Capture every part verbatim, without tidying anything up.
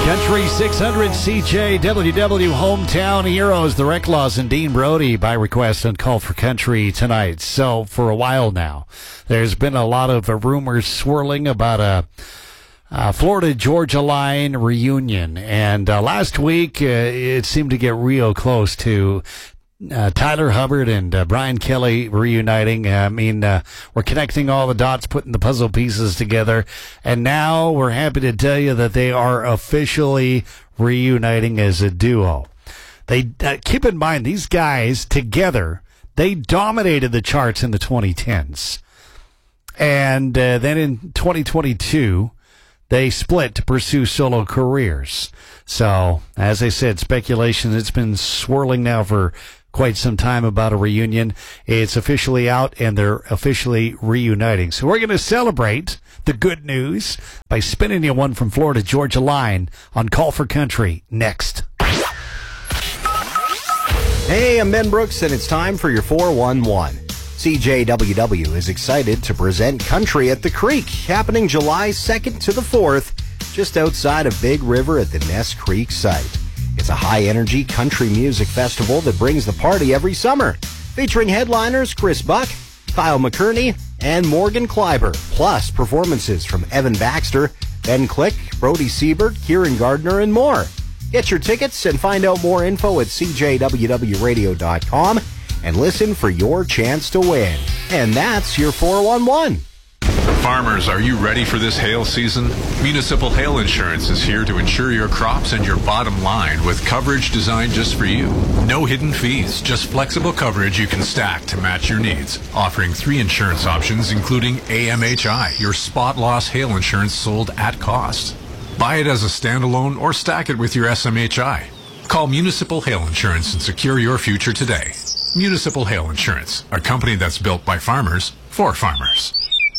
Country six hundred C J W W Hometown Heroes, the Reclaws and Dean Brody by request on Call for Country tonight. So for a while now, there's been a lot of uh, rumors swirling about a uh, Florida-Georgia line reunion. And uh, last week, uh, it seemed to get real close to Uh, Tyler Hubbard and uh, Brian Kelly reuniting. Uh, I mean, uh, we're connecting all the dots, putting the puzzle pieces together, and now we're happy to tell you that they are officially reuniting as a duo. They uh, keep in mind, these guys together, they dominated the charts in the twenty tens. And uh, then in twenty twenty-two, they split to pursue solo careers. So, as I said, speculation, it's been swirling now for quite some time about a reunion. It's officially out, and they're officially reuniting. So we're going to celebrate the good news by spinning you one from Florida Georgia line on Call for Country next. Hey, I'm Ben Brooks, and it's time for your four one one. C J W W is excited to present Country at the Creek, happening July second to the fourth, just outside of Big River at the Ness Creek site. It's a high-energy country music festival that brings the party every summer, featuring headliners Chris Buck, Kyle McCurney, and Morgan Kleiber, plus performances from Evan Baxter, Ben Click, Brody Siebert, Kieran Gardner, and more. Get your tickets and find out more info at c j w w radio dot com and listen for your chance to win. And that's your four one one. Farmers, are you ready for this hail season? Municipal Hail Insurance is here to insure your crops and your bottom line with coverage designed just for you. No hidden fees, just flexible coverage you can stack to match your needs. Offering three insurance options, including A M H I, your spot loss hail insurance sold at cost. Buy it as a standalone or stack it with your S M H I. Call Municipal Hail Insurance and secure your future today. Municipal Hail Insurance, a company that's built by farmers for farmers.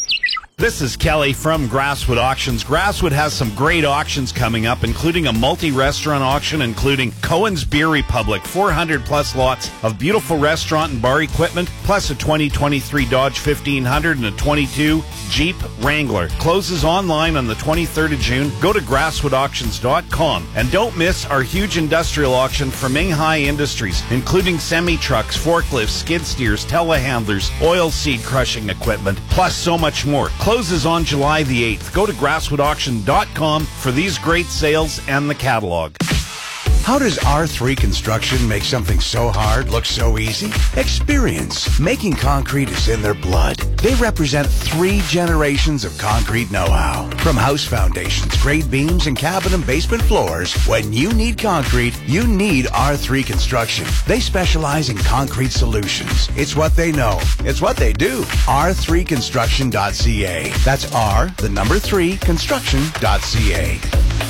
This is Kelly from Grasswood Auctions. Grasswood has some great auctions coming up, including a multi-restaurant auction, including Cohen's Beer Republic, four hundred plus lots of beautiful restaurant and bar equipment, plus a twenty twenty-three Dodge fifteen hundred and a twenty-two Jeep Wrangler. Closes online on the twenty-third of June. Go to grasswood auctions dot com. And don't miss our huge industrial auction from Minghai Industries, including semi-trucks, forklifts, skid steers, telehandlers, oil seed crushing equipment, plus so much more. Closes on July the eighth. Go to grasswood auction dot com for these great sales and the catalog. How does R three Construction make something so hard look so easy? Experience. Making concrete is in their blood. They represent three generations of concrete know-how. From house foundations, grade beams, and cabin and basement floors, when you need concrete, you need R three Construction. They specialize in concrete solutions. It's what they know. It's what they do. R three construction dot c a. That's R, the number three, construction dot c a.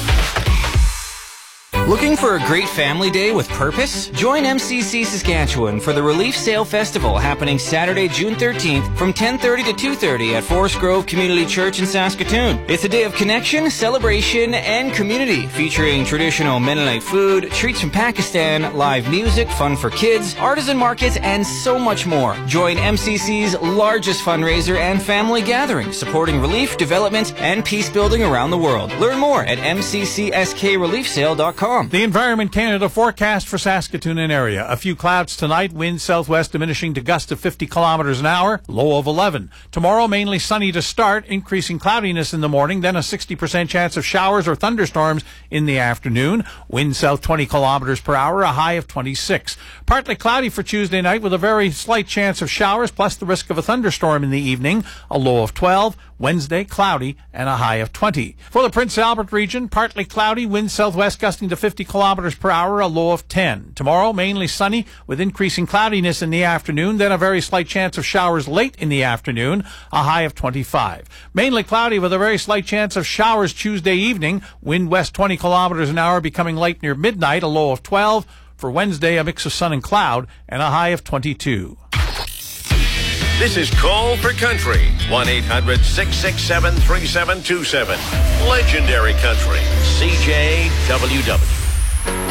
Looking for a great family day with purpose? Join M C C Saskatchewan for the Relief Sale Festival happening Saturday, June thirteenth from ten thirty to two thirty at Forest Grove Community Church in Saskatoon. It's a day of connection, celebration, and community featuring traditional Mennonite food, treats from Pakistan, live music, fun for kids, artisan markets, and so much more. Join M C C's largest fundraiser and family gathering, supporting relief, development, and peace building around the world. Learn more at m c c s k relief sale dot com. The Environment Canada forecast for Saskatoon and area. A few clouds tonight, wind southwest diminishing to gusts of fifty kilometers an hour, low of eleven. Tomorrow, mainly sunny to start, increasing cloudiness in the morning, then a sixty percent chance of showers or thunderstorms in the afternoon. Wind south twenty kilometers per hour, a high of twenty-six. Partly cloudy for Tuesday night with a very slight chance of showers, plus the risk of a thunderstorm in the evening, a low of twelve. Wednesday, cloudy and a high of twenty. For the Prince Albert region, partly cloudy, wind southwest gusting to fifty kilometers per hour, a low of ten. Tomorrow, mainly sunny with increasing cloudiness in the afternoon, then a very slight chance of showers late in the afternoon, a high of twenty-five. Mainly cloudy with a very slight chance of showers Tuesday evening, wind west twenty kilometers an hour becoming light near midnight, a low of twelve. For Wednesday, a mix of sun and cloud and a high of twenty-two. This is Call for Country, one eight hundred six six seven three seven two seven. Legendary Country, C J W W.